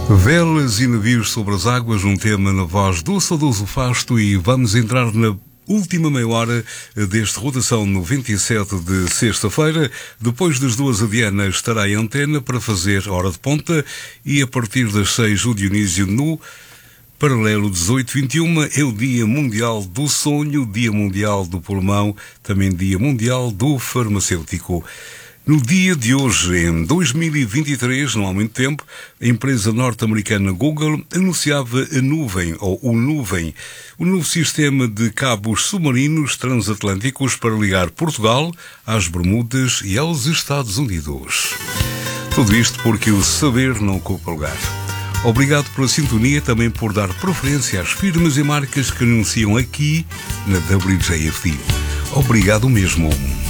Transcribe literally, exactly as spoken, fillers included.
Velas e navios sobre as águas, um tema na voz do saudoso Fasto, e vamos entrar na última meia hora deste Rotação noventa e sete de sexta-feira. Depois das duas, a Diana estará em antena para fazer hora de ponta, e a partir das seis o Dionísio no Paralelo dezoito vinte e um. É o Dia Mundial do Sonho, Dia Mundial do Pulmão, também Dia Mundial do Farmacêutico. No dia de hoje, em dois mil e vinte e três, não há muito tempo, a empresa norte-americana Google anunciava a nuvem, ou o Nuvem, o novo sistema de cabos submarinos transatlânticos para ligar Portugal às Bermudas e aos Estados Unidos. Tudo isto porque o saber não ocupa lugar. Obrigado pela sintonia, também por dar preferência às firmas e marcas que anunciam aqui na W J F D. Obrigado mesmo.